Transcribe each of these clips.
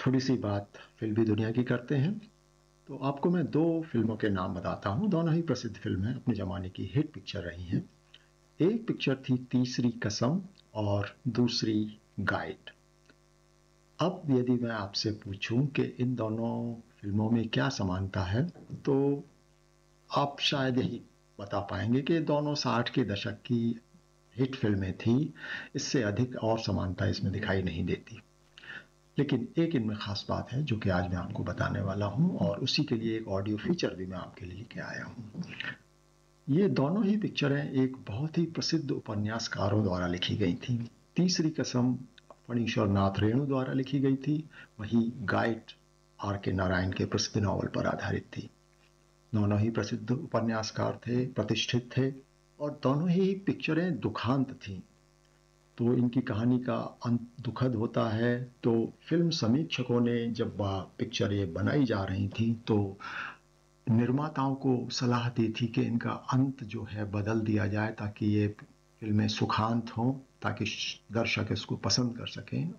थोड़ी सी बात फिल्मी दुनिया की करते हैं। तो आपको मैं दो फिल्मों के नाम बताता हूँ। दोनों ही प्रसिद्ध फिल्म हैं, अपने ज़माने की हिट पिक्चर रही हैं। एक पिक्चर थी तीसरी कसम और दूसरी गाइड। अब यदि मैं आपसे पूछूं कि इन दोनों फिल्मों में क्या समानता है, तो आप शायद यही बता पाएंगे कि दोनों 60 के दशक की हिट फिल्में थी। इससे अधिक और समानता इसमें दिखाई नहीं देती। लेकिन एक इनमें खास बात है जो कि आज मैं आपको बताने वाला हूं, और उसी के लिए एक ऑडियो फीचर भी मैं आपके लिए लेके आया हूं। ये दोनों ही पिक्चरें एक बहुत ही प्रसिद्ध उपन्यासकारों द्वारा लिखी गई थी। तीसरी कसम फणीश्वर नाथ रेणु द्वारा लिखी गई थी, वहीं गाइड आर के नारायण के प्रसिद्ध नॉवल पर आधारित थी। दोनों ही प्रसिद्ध उपन्यासकार थे, प्रतिष्ठित थे, और दोनों ही पिक्चरें दुखांत थीं। तो इनकी कहानी का अंत दुखद होता है। तो फिल्म समीक्षकों ने जब पिक्चर ये बनाई जा रही थी, तो निर्माताओं को सलाह दी थी कि इनका अंत जो है बदल दिया जाए, ताकि ये फिल्में सुखांत हों, ताकि दर्शक इसको पसंद कर सकें।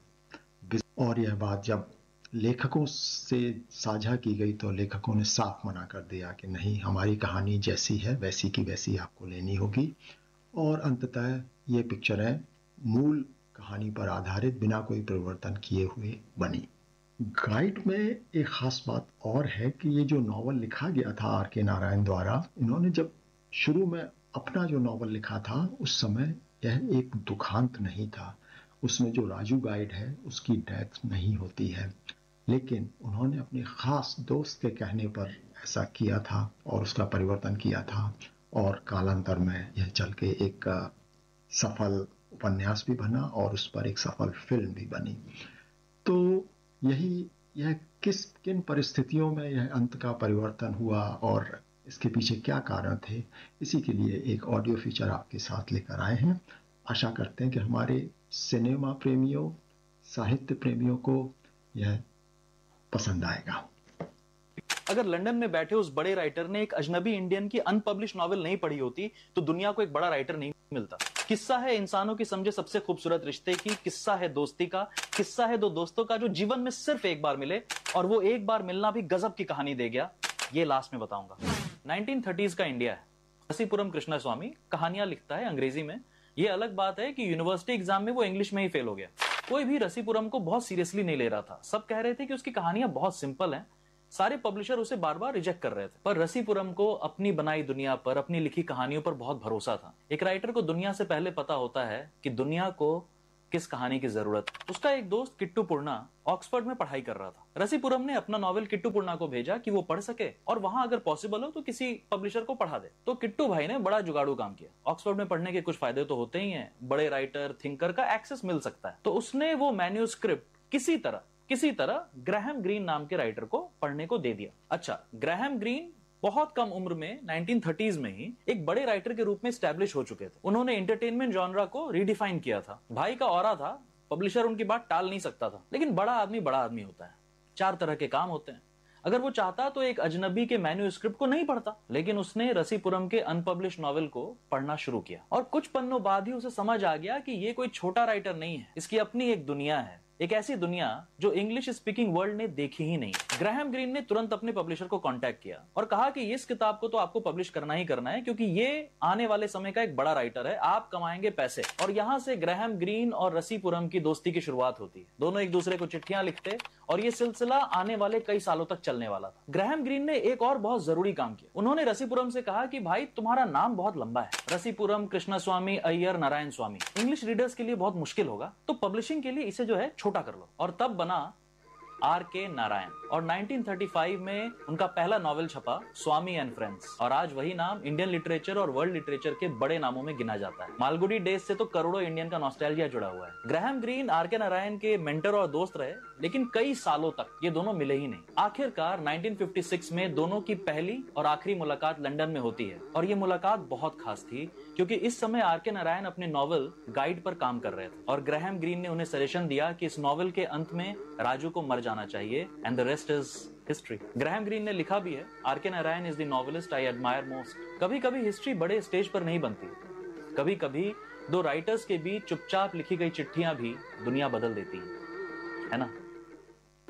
और यह बात जब लेखकों से साझा की गई, तो लेखकों ने साफ मना कर दिया कि नहीं, हमारी कहानी जैसी है वैसी की वैसी आपको लेनी होगी। और अंततः ये पिक्चरें मूल कहानी पर आधारित बिना कोई परिवर्तन किए हुए बनी। गाइड में एक खास बात और है कि ये जो नॉवल लिखा गया था आर के नारायण द्वारा, इन्होंने जब शुरू में अपना जो नॉवल लिखा था, उस समय यह एक दुखांत नहीं था। उसमें जो राजू गाइड है उसकी डेथ नहीं होती है, लेकिन उन्होंने अपने खास दोस्त के कहने पर ऐसा किया था और उसका परिवर्तन किया था। और कालांतर में यह चल के एक सफल उपन्यास भी बना और उस पर एक सफल फिल्म भी बनी। तो यह किन परिस्थितियों में यह अंत का परिवर्तन हुआ और इसके पीछे क्या कारण थे, इसी के लिए एक ऑडियो फीचर आपके साथ लेकर आए हैं। आशा करते हैं कि हमारे सिनेमा प्रेमियों, साहित्य प्रेमियों को यह पसंद आएगा। अगर लंदन में बैठे उस बड़े राइटर ने एक अजनबी इंडियन की अनपब्लिश नॉवेल नहीं पढ़ी होती, तो दुनिया को एक बड़ा राइटर नहीं मिलता। किस्सा है इंसानों की समझे सबसे खूबसूरत रिश्ते की, किस्सा है दोस्ती का, किस्सा है दो दोस्तों का जो जीवन में सिर्फ एक बार मिले, और वो एक बार मिलना भी गजब की कहानी दे गया। ये लास्ट में बताऊंगा। 1930s का इंडिया है। रसीपुरम कृष्णस्वामी कहानियां लिखता है अंग्रेजी में। ये अलग बात है कि यूनिवर्सिटी एग्जाम में वो इंग्लिश में ही फेल हो गया। कोई भी रसीपुरम को बहुत सीरियसली नहीं ले रहा था। सब कह रहे थे कि उसकी कहानियां बहुत सिंपल हैं। सारे पब्लिशर उसे बार बार रिजेक्ट कर रहे थे, पर रसीपुरम को अपनी बनाई दुनिया पर, अपनी लिखी कहानियों पर बहुत भरोसा था। एक राइटर को दुनिया से पहले पता होता है कि दुनिया को किस कहानी की जरूरत है। उसका एक दोस्त किट्टू पूर्णा ऑक्सफोर्ड में पढ़ाई कर रहा था। रसीपुरम ने अपना नॉवेल किट्टू पूर्णा को भेजा कि वो पढ़ सके और वहां अगर पॉसिबल हो तो किसी पब्लिशर को पढ़ा दे। तो किट्टू भाई ने बड़ा जुगाड़ू काम किया। ऑक्सफोर्ड में पढ़ने के कुछ फायदे तो होते ही हैं, बड़े राइटर थिंकर का एक्सेस मिल सकता है। तो उसने वो मैन्यूस्क्रिप्ट किसी तरह ग्राहम ग्रीन नाम के राइटर को पढ़ने को दे दिया। अच्छा, ग्राहम ग्रीन बहुत कम उम्र में 1930s में ही एक बड़े राइटर के रूप में स्टैब्लिश हो चुके थे। उन्होंने एंटरटेनमेंट जॉनरा को रीडिफाइन किया था। भाई का ऑरा था, पब्लिशर उनकी बात टाल नहीं सकता था। लेकिन बड़ा आदमी होता है, 4 तरह के काम होते हैं। अगर वो चाहता तो एक अजनबी के मैन्यूस्क्रिप्ट को नहीं पढ़ता, लेकिन उसने रसीपुरम के अनपब्लिश नॉवेल को पढ़ना शुरू किया और कुछ पन्नों बाद ही उसे समझ आ गया कि ये कोई छोटा राइटर नहीं है, इसकी अपनी एक दुनिया है, एक ऐसी दुनिया जो इंग्लिश स्पीकिंग वर्ल्ड ने देखी ही नहीं। ग्राहम ग्रीन ने तुरंत अपने पब्लिशर को कांटेक्ट किया और कहा कि इस किताब को तो आपको पब्लिश करना ही करना है, क्योंकि ये आने वाले समय का एक बड़ा राइटर है, आप कमाएंगे पैसे। और यहां से ग्राहम ग्रीन और रसीपुरम की दोस्ती की शुरुआत होती है। दोनों एक दूसरे को चिट्ठियां लिखते और ये सिलसिला आने वाले कई सालों तक चलने वाला था। ग्राहम ग्रीन ने एक और बहुत जरूरी काम किया। उन्होंने रसीपुरम से कहा कि भाई, तुम्हारा नाम बहुत लंबा है, रसीपुरम कृष्णस्वामी अय्यर नारायण स्वामी, इंग्लिश रीडर्स के लिए बहुत मुश्किल होगा, तो पब्लिशिंग के लिए इसे जो है छोटा कर लो। और तब बना आर के नारायण। और 1935 में उनका पहला नॉवेल छपा, स्वामी एंड फ्रेंड्स। और आज वही नाम इंडियन लिटरेचर और वर्ल्ड लिटरेचर के बड़े नामों में गिना जाता है। मालगुडी डेज से तो करोड़ों इंडियन का नॉस्टैल्जिया जुड़ा हुआ है। ग्राहम ग्रीन आर के नारायण के मेंटर और दोस्त रहे, लेकिन कई सालों तक ये दोनों मिले ही नहीं। आखिरकार 1956 में दोनों की पहली और आखिरी मुलाकात लंदन में होती है। और ये मुलाकात बहुत खास थी, क्योंकि इस समय आर के नारायण अपने नॉवेल गाइड पर काम कर रहे थे और ग्राहम ग्रीन ने उन्हें सजेशन दिया कि इस नॉवेल के अंत में राजू को मर जाना चाहिए, and the rest is history. Graham green ने लिखा भी है, आर के Narayan is the novelist I admire most. कभी कभी हिस्ट्री बड़े स्टेज पर नहीं बनती, कभी कभी दो राइटर्स के बीच चुपचाप लिखी गई चिट्ठियां भी दुनिया बदल देती है ना।